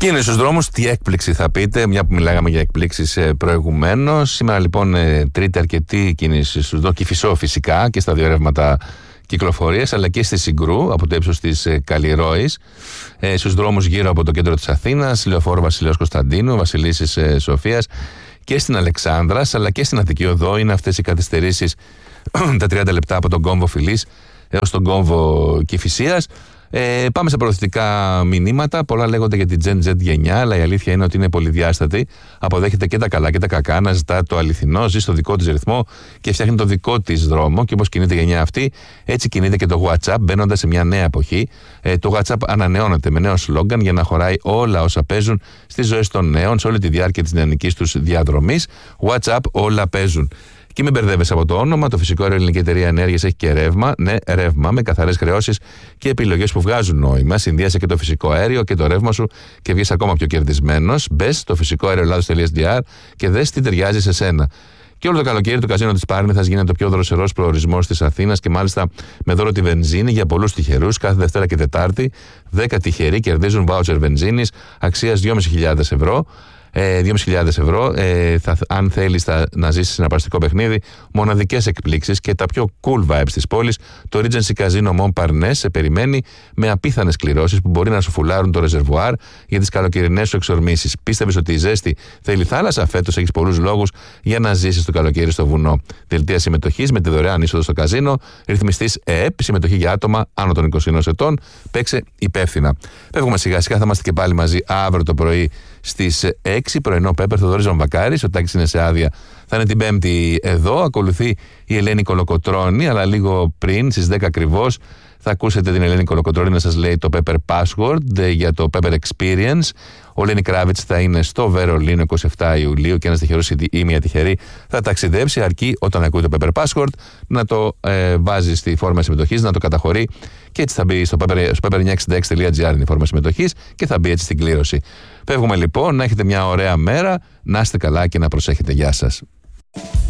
Κίνηση στους δρόμους, τι έκπληξη θα πείτε, μια που μιλάγαμε για εκπλήξεις προηγουμένως. Σήμερα λοιπόν τρίτη αρκετή κίνηση στους δρόμους, Κηφισό φυσικά και στα δύο ρεύματα κυκλοφορίας, αλλά και στη Συγκρού από το ύψος της Καλλιρόης, στους δρόμους γύρω από το κέντρο της Αθήνας, Λεωφόρο Βασιλέως Κωνσταντίνου, Βασιλίσσης Σοφίας και στην Αλεξάνδρας, αλλά και στην Αττική Οδό. Είναι αυτές οι καθυστερήσεις τα 30 λεπτά από τον κόμβο Φιλής έως τον κόμβο Κηφισίας. Πάμε σε προωθητικά μηνύματα. Πολλά λέγονται για την Gen Z γενιά, αλλά η αλήθεια είναι ότι είναι πολυδιάστατη. Αποδέχεται και τα καλά και τα κακά, αναζητά το αληθινό, ζει στο δικό της ρυθμό και φτιάχνει το δικό της δρόμο. Και όπως κινείται η γενιά αυτή, έτσι κινείται και το WhatsApp, μπαίνοντας σε μια νέα εποχή. Το WhatsApp ανανεώνεται με νέο σλόγγαν για να χωράει όλα όσα παίζουν στις ζωές των νέων σε όλη τη διάρκεια της νεανικής τους διαδρομής. WhatsApp, όλα παίζουν. Και μην μπερδεύεσαι από το όνομα. Το Φυσικό Αέριο Ελληνική Εταιρεία Ενέργειας έχει και ρεύμα. Ναι, ρεύμα με καθαρές χρεώσεις και επιλογές που βγάζουν νόημα. Συνδύασε και το φυσικό αέριο και το ρεύμα σου και βγεις ακόμα πιο κερδισμένος. Μπες στο φυσικοαεριοελλάδος.gr και δες τι ταιριάζει σε σένα. Και όλο το καλοκαίρι το καζίνο της Πάρνηθας γίνεται ο πιο δροσερός προορισμός της Αθήνας και μάλιστα με δώρο τη βενζίνη για πολλούς τυχερούς. Κάθε Δευτέρα και Τετάρτη 10 τυχεροί κερδίζουν βάουτσερ βενζίνης αξίας 2.500 ευρώ. 2.500 ευρώ. Αν θέλεις να ζήσεις ένα παραστικό παιχνίδι, μοναδικές εκπλήξεις και τα πιο cool vibes της πόλης, το Regency Casino Montparnasse σε περιμένει με απίθανες κληρώσεις που μπορεί να σου φουλάρουν το ρεζερβουάρ για τις καλοκαιρινές σου εξορμήσεις. Πίστευες ότι η ζέστη θέλει θάλασσα? Φέτος έχεις πολλούς λόγους για να ζήσεις το καλοκαίρι στο βουνό. Δελτία συμμετοχής με τη δωρεάν είσοδο στο καζίνο, ρυθμιστής ΕΕΠ, συμμετοχή για άτομα άνω των 21 ετών. Παίξε υπεύθυνα. Φεύγουμε σιγά σιγά, θα είμαστε και πάλι μαζί αύριο το πρωί στις 6. Πρωινό Πέπερ, Θοδωρής Βαμβακάρης. Ο Τάκης είναι σε άδεια, θα είναι την Πέμπτη εδώ. Ακολουθεί η Ελένη Κολοκοτρώνη, αλλά λίγο πριν, στις 10 ακριβώς, θα ακούσετε την Ελένη Κολοκοτρώνη να σας λέει το Pepper Password για το Pepper Experience. Ο Λένι Κράβιτς θα είναι στο Βερολίνο 27 Ιουλίου και ένας τυχερός ή μια τυχερή θα ταξιδέψει, αρκεί όταν ακούει το Pepper Password να το βάζει στη φόρμα συμμετοχής, να το καταχωρεί και έτσι θα μπει στο pepper966.gr η φόρμα συμμετοχής και θα μπει έτσι στην κλήρωση. Φεύγουμε λοιπόν, να έχετε μια ωραία μέρα, να είστε καλά και να προσέχετε. Γεια σας.